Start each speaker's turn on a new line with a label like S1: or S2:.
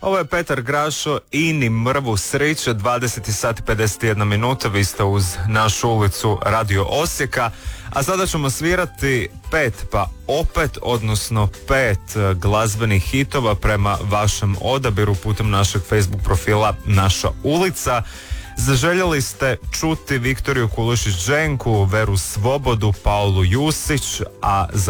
S1: Ovo je Petar Grašo, Ini Mrvu Sriće, 20 sati 51 minuta, vi ste uz našu ulicu Radio Osijeka, a sada ćemo svirati 5 pa opet, odnosno 5 glazbenih hitova prema vašem odabiru putem našeg Facebook profila Naša ulica. Zaželjeli ste čuti Viktoriju Kulišić-Dženku, Veru Svobodu, Paulu Jusić, a za